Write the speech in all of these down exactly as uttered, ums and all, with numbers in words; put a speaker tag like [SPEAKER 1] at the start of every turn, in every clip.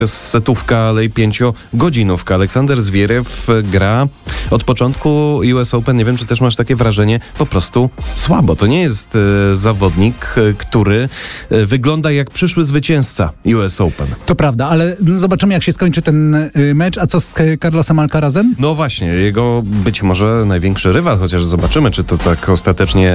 [SPEAKER 1] setówka, ale i pięciogodzinówka. Aleksander Zwierew gra od początku U S Open. Nie wiem, czy też masz takie wrażenie, po prostu słabo. To nie jest e, zawodnik, e, który e, wygląda jak przyszły zwycięzca U S Open.
[SPEAKER 2] To prawda, ale zobaczymy, jak się skończy ten y, mecz. A co z Carlosem Alcarazem?
[SPEAKER 1] No właśnie, jego być może największy rywal, chociaż zobaczymy, czy to tak ostatecznie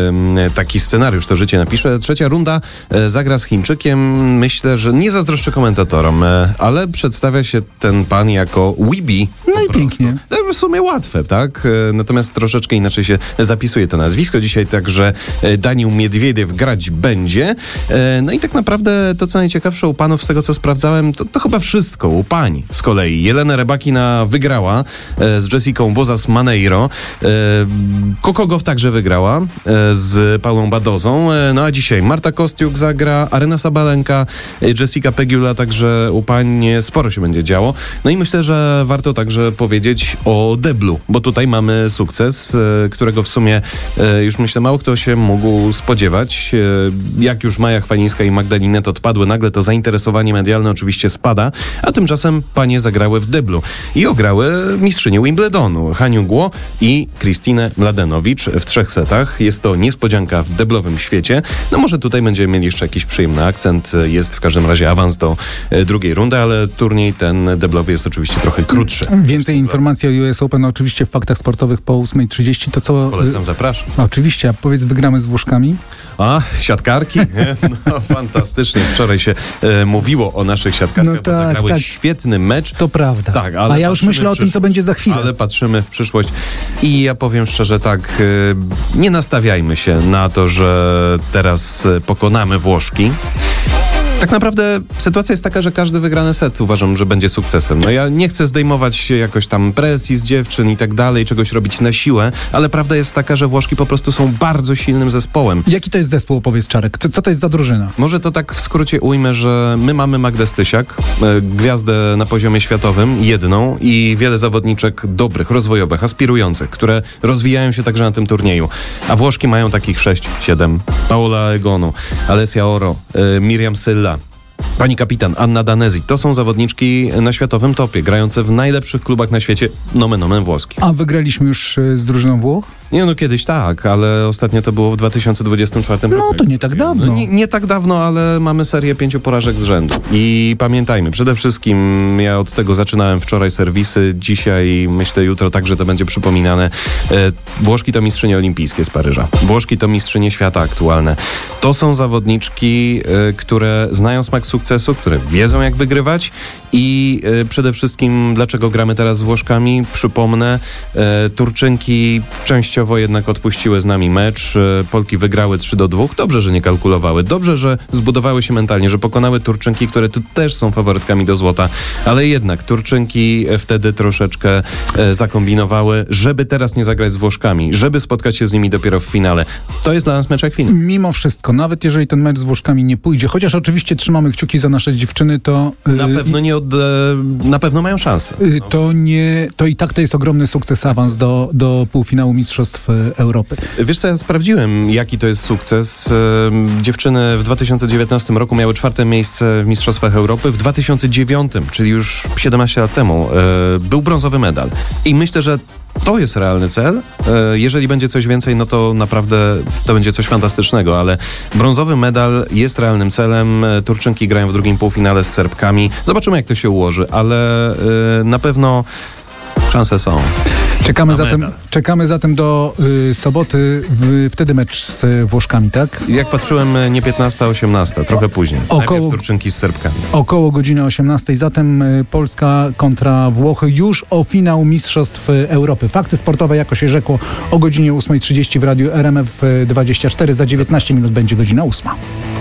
[SPEAKER 1] e, taki scenariusz to życie napisze. Trzecia runda e, zagra z Chińczykiem. Myślę, że nie zazdroszczę komentatorom, e, ale przedstawia się ten pan jako Wibi.
[SPEAKER 2] No i pięknie.
[SPEAKER 1] W sumie łatwe, tak? E, natomiast troszeczkę inaczej się zapisuje to nazwisko. Dzisiaj także e, Daniil Miedwiediew grać będzie. E, no i tak naprawdę to, co najciekawsze u panów, z tego co sprawdzałem, to, to chyba wszystko u pań z kolei. Jelena Rybakina wygrała e, z Jessicą Bozas-Maneiro. E, Coco Gauff także wygrała e, z Paulą Badozą. E, no a dzisiaj Marta Kostiuk zagra, Aryna Sabalenka, e, Jessica Pegula, także u pań sporo się będzie działo. No i myślę, że warto także powiedzieć o deblu, bo tutaj mamy sukces, e, którego w sumie e, już myślę mało kto się mógł spodziewać. E, jak już Maja Chwalińska i Magdalinet odpadły, nagle to zainteresowanie medialne oczywiście spada, a tymczasem panie zagrały w deblu i ograły mistrzynię Wimbledonu, Haniu Guo i Kristynę Mladenowicz w trzech setach. Jest to niespodzianka w deblowym świecie. No może tutaj będziemy mieli jeszcze jakiś przyjemny akcent. Jest w każdym razie awans do e, drugiej rundy, ale turniej ten deblowy jest oczywiście trochę krótszy.
[SPEAKER 2] Więcej informacji o U S Open oczywiście w Faktach Sportowych po ósmej trzydzieści. To co...
[SPEAKER 1] Polecam, zapraszam.
[SPEAKER 2] Oczywiście, a powiedz, wygramy z Włoszkami?
[SPEAKER 1] A, siatkarki? No fantastycznie. Wczoraj się e, mówiło o naszych siatkarkach,
[SPEAKER 2] No
[SPEAKER 1] bo
[SPEAKER 2] tak,
[SPEAKER 1] zagrały
[SPEAKER 2] tak.
[SPEAKER 1] świetny mecz.
[SPEAKER 2] To prawda.
[SPEAKER 1] Tak, ale
[SPEAKER 2] a ja już myślę o tym, co będzie za chwilę.
[SPEAKER 1] Ale patrzymy w przyszłość i ja powiem szczerze tak, e, nie nastawiajmy się na to, że teraz e, pokonamy Włoszki. Tak naprawdę sytuacja jest taka, że każdy wygrany set uważam, że będzie sukcesem. No ja nie chcę zdejmować jakoś tam presji z dziewczyn i tak dalej, czegoś robić na siłę, ale prawda jest taka, że Włoszki po prostu są bardzo silnym zespołem.
[SPEAKER 2] Jaki to jest zespół, opowiedz, Czarek? Co to jest za drużyna?
[SPEAKER 1] Może to tak w skrócie ujmę, że my mamy Magdę Stysiak, e, gwiazdę na poziomie światowym, jedną i wiele zawodniczek dobrych, rozwojowych, aspirujących, które rozwijają się także na tym turnieju. A Włoszki mają takich sześć, siedem. Paola Egonu, Alessia Oro, e, Miriam Sylla, pani kapitan Anna Danesi. To są zawodniczki na światowym topie, grające w najlepszych klubach na świecie, nomen omen włoskich.
[SPEAKER 2] A wygraliśmy już z drużyną Włoch?
[SPEAKER 1] Nie, no kiedyś tak, ale ostatnio to było w dwa tysiące dwudziestym czwartym roku.
[SPEAKER 2] No to nie tak dawno.
[SPEAKER 1] No, nie, nie tak dawno, ale mamy serię pięciu porażek z rzędu. I pamiętajmy, przede wszystkim ja od tego zaczynałem wczoraj serwisy, dzisiaj, myślę jutro także to będzie przypominane. E, Włoszki to mistrzynie olimpijskie z Paryża. Włoszki to mistrzynie świata aktualne. To są zawodniczki, e, które znają smak sukcesu, które wiedzą jak wygrywać i e, przede wszystkim dlaczego gramy teraz z Włoszkami? Przypomnę, e, Turczynki częściowo jednak odpuściły z nami mecz. Polki wygrały trzy do dwóch. Dobrze, że nie kalkulowały. Dobrze, że zbudowały się mentalnie, że pokonały Turczynki, które tu też są faworytkami do złota. Ale jednak Turczynki wtedy troszeczkę e, zakombinowały, żeby teraz nie zagrać z Włoszkami, żeby spotkać się z nimi dopiero w finale. To jest dla nas mecz jak film.
[SPEAKER 2] Mimo wszystko, nawet jeżeli ten mecz z Włoszkami nie pójdzie, chociaż oczywiście trzymamy kciuki za nasze dziewczyny, to...
[SPEAKER 1] Na pewno nie od, na pewno mają szansę.
[SPEAKER 2] Yy, to nie, to i tak to jest ogromny sukces, awans do, do półfinału Mistrzostw Europy.
[SPEAKER 1] Wiesz co, ja sprawdziłem, jaki to jest sukces. Dziewczyny w dwa tysiące dziewiętnastym roku miały czwarte miejsce w Mistrzostwach Europy. W dwa tysiące dziewiątym, czyli już siedemnaście lat temu, był brązowy medal. I myślę, że to jest realny cel. Jeżeli będzie coś więcej, no to naprawdę to będzie coś fantastycznego, ale brązowy medal jest realnym celem. Turczynki grają w drugim półfinale z Serbkami. Zobaczymy, jak to się ułoży, ale na pewno szanse są.
[SPEAKER 2] Czekamy zatem, czekamy zatem do y, soboty, w, wtedy mecz z Włoszkami, tak?
[SPEAKER 1] Jak patrzyłem, nie piętnasta, a osiemnasta, trochę później.
[SPEAKER 2] Około,
[SPEAKER 1] Najpierw Turczynki z Serbkami.
[SPEAKER 2] Około godziny osiemnastej, zatem y, Polska kontra Włochy już o finał Mistrzostw Europy. Fakty sportowe, jako się rzekło, o godzinie ósmej trzydzieści w radiu R M F dwadzieścia cztery. Za dziewiętnaście minut będzie godzina ósma.